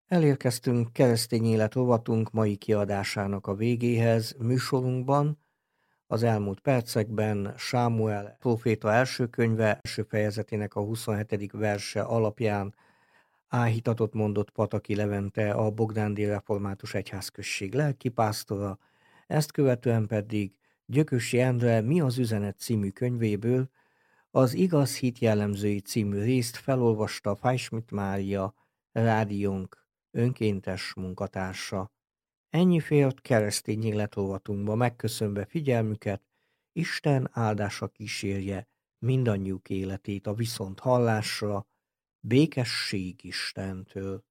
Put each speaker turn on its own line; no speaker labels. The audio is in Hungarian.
Elérkeztünk keresztény élet rovatunk mai kiadásának a végéhez. Műsorunkban az elmúlt percekben Sámuel próféta első könyve első fejezetének a 27. verse alapján áhítatot mondott Pataki Levente, a Bogdándi Református Egyházközség lelkipásztora, ezt követően pedig Gyökösi Endre Mi az üzenet című könyvéből az Igaz hit jellemzői című részt felolvasta Fájsmit Mária, rádiónk önkéntes munkatársa. Ennyi fért keresztény életrovatunkba, megköszönve figyelmüket, Isten áldása kísérje mindannyiuk életét a viszont hallásra, békesség Istentől.